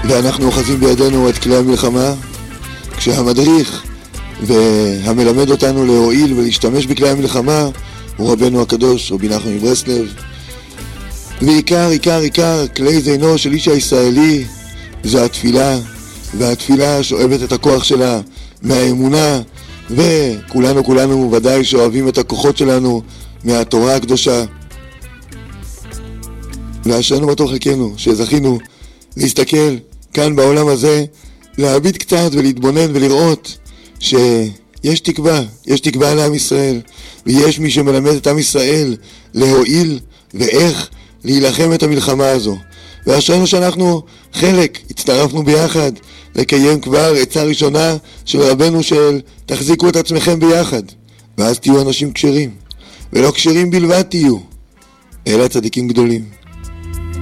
ואנחנו אוחזים בידינו את כלי המלחמה, כשהמדריך והמלמד אותנו להועיל ולהשתמש בכלי המלחמה הוא רבנו הקדוש, רבי נחמן מברסלב. ועיקר, עיקר כלי זינו של איש הישראלי זה התפילה, והתפילה שואבת את הכוח שלה מהאמונה, וכולנו ודאי שאוהבים את הכוחות שלנו מהתורה הקדושה. ואשרנו בטוח חלקנו שזכינו להסתכל כאן בעולם הזה, להביט קצת ולהתבונן ולראות שיש תקווה, יש תקווה לעם ישראל, ויש מי שמלמד את עם ישראל להועיל ואיך להילחם את המלחמה הזו. ואשרנו שאנחנו חלק, הצטרפנו ביחד לקיים כבר עצה ראשונה של רבנו של תחזיקו את עצמכם ביחד, ואז תהיו אנשים כשרים, ולא כשרים בלבד תהיו, אלא צדיקים גדולים.